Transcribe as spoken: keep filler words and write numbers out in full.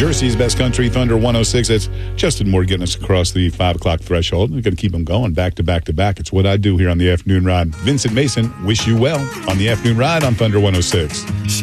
Jersey's Best Country, Thunder one oh six. That's Justin Moore getting us across the five o'clock threshold. We're going to keep them going back to back to back. It's what I do here on the Afternoon Ride. Vincent Mason, wish you well on the Afternoon Ride on Thunder one oh six.